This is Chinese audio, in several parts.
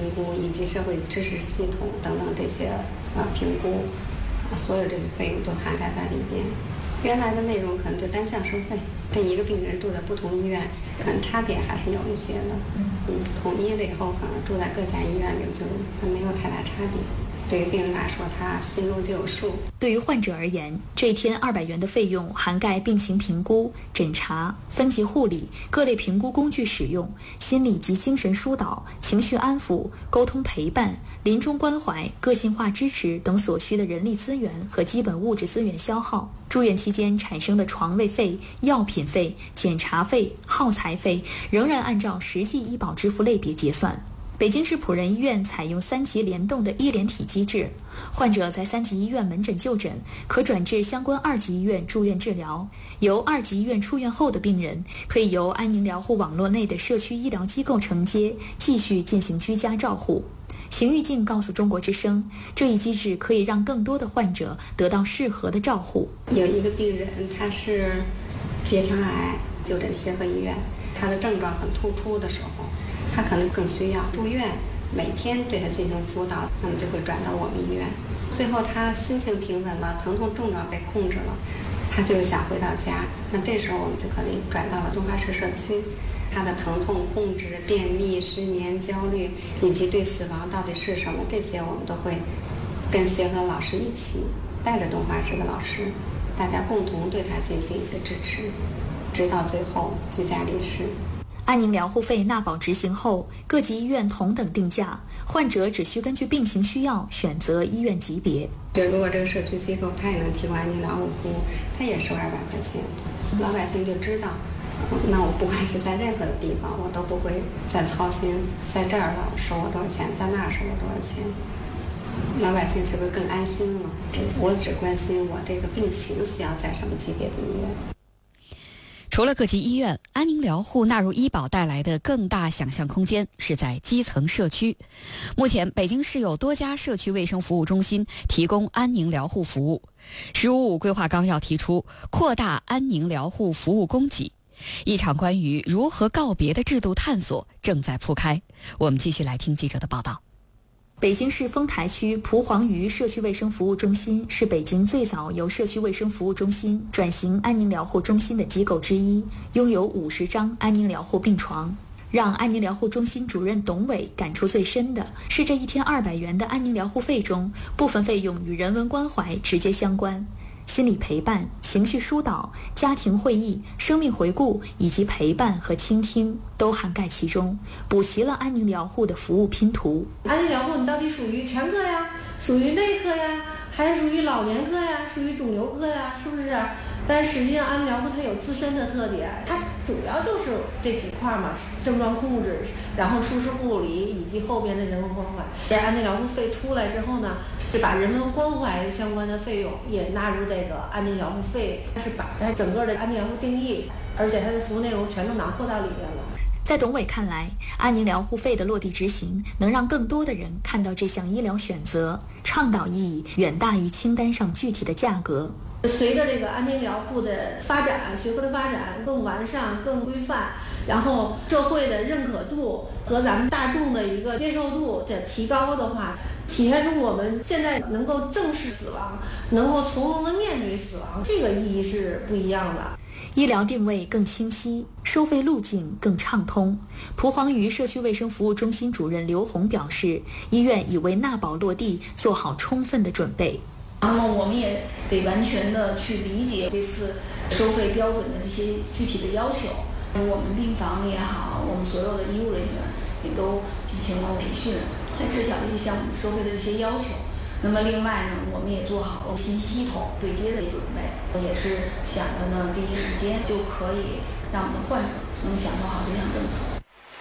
评估以及社会支持系统等等这些评估，所有这些费用都涵盖在里边。原来的内容可能就单项收费，这一个病人住在不同医院，可能差别还是有一些的。统一了以后，可能住在各家医院里就没有太大差别。对于病人来说，他心中就有数。 对于患者而言，这一天200元的费用涵盖病情评估、诊查、分级护理、各类评估工具使用、心理及精神疏导、情绪安抚、沟通陪伴、临终关怀、个性化支持等所需的人力资源和基本物质资源消耗。住院期间产生的床位费、药品费、检查费、耗材费，仍然按照实际医保支付类别结算。北京市普仁医院采用3级联动的医联体机制，患者在3级医院门诊就诊，可转至相关2级医院住院治疗。由2级医院出院后的病人，可以由安宁疗护网络内的社区医疗机构承接，继续进行居家照护。邢玉静告诉中国之声，这一机制可以让更多的患者得到适合的照护。 有一个病人，他是结肠癌，就诊协和医院，他的症状很突出的时候，他可能更需要住院，每天对他进行辅导，那么就会转到我们医院。最后他心情平稳了，疼痛症状被控制了，他就想回到家，那这时候我们就可以转到了东华市社区。他的疼痛控制、便秘、失眠、焦虑，以及对死亡到底是什么，这些我们都会跟协和老师一起带着东华市的老师，大家共同对他进行一些支持，直到最后居家离世。 安宁疗护费纳保执行后，各级医院同等定价，患者只需根据病情需要选择医院级别。 如果这个社区机构它也能提供安宁疗护服务，它也收200块钱，老百姓就知道，那我不管是在任何的地方，我都不会再操心，在这儿收我多少钱，在那儿收我多少钱，老百姓是不是更安心了？我只关心我这个病情需要在什么级别的医院。 除了各级医院，安宁疗护纳入医保带来的更大想象空间是在基层社区。目前，北京市有多家社区卫生服务中心提供安宁疗护服务。“15+5”规划纲要提出扩大安宁疗护服务供给。一场关于如何告别的制度探索正在铺开。我们继续来听记者的报道。 北京市丰台区蒲黄榆社区卫生服务中心是北京最早由社区卫生服务中心转型安宁疗护中心的机构之一，拥有50张安宁疗护病床。让安宁疗护中心主任董伟感触最深的是，这一天200元的安宁疗护费中，部分费用与人文关怀直接相关。心理陪伴、情绪疏导、家庭会议、生命回顾以及陪伴和倾听都涵盖其中，补齐了安宁疗护的服务拼图。 安宁疗护你到底属于全科呀，属于内科呀，还是属于老年科呀，属于肿瘤科呀，是不是？但实际上安宁疗护它有自身的特点，它主要就是这几块嘛，症状控制，然后舒适护理以及后边的人文关怀。这安宁疗护费出来之后呢，是把人文关怀相关的费用也纳入这个安宁疗护费，是把它整个的安宁疗护定义，而且它的服务内容全都囊括到里边了。 在董伟看来，安宁疗护费的落地执行能让更多的人看到这项医疗选择，倡导意义远大于清单上具体的价格。 随着这个安宁疗护的发展，学科的发展更完善、更规范，然后社会的认可度和咱们大众的一个接受度的提高的话，体现出我们现在能够正视死亡，能够从容的面对死亡，这个意义是不一样的。 医疗定位更清晰，收费路径更畅通。蒲黄榆社区卫生服务中心主任刘红表示，医院已为纳保落地做好充分的准备。 那么我们也得完全的去理解这次收费标准的这些具体的要求。我们病房也好，我们所有的医务人员也都进行了培训，来知晓这些项目收费的这些要求。那么另外呢，我们也做好了信息系统对接的准备，也是想着呢第一时间就可以让我们的患者能享受好这项政策。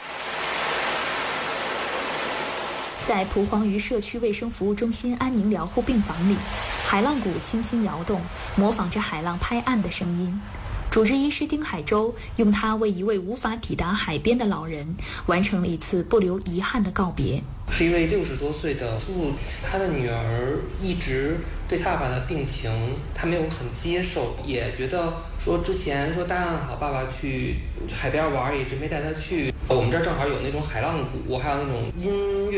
在蒲黄榆社区卫生服务中心安宁疗护病房里，海浪鼓轻轻摇动，模仿着海浪拍岸的声音。主治医师丁海洲用它为一位无法抵达海边的老人完成了一次不留遗憾的告别。 是一位60多岁的叔叔，他的女儿一直对他爸爸的病情他没有很接受，也觉得说之前说答应好爸爸去海边玩，也一直没带他去。我们这儿正好有那种海浪鼓，还有那种音乐